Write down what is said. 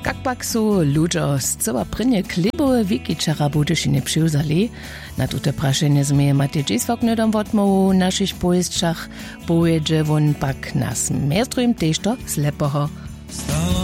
Jak pak su ludzie zcela prynje klebowe wiki czara Budyšiny přiwzali? Na tute prašenie sme Matej Dzisvoknedom w odmovu našich pojezdčach pojedzie won pak nas mestrujem tež to slepoho.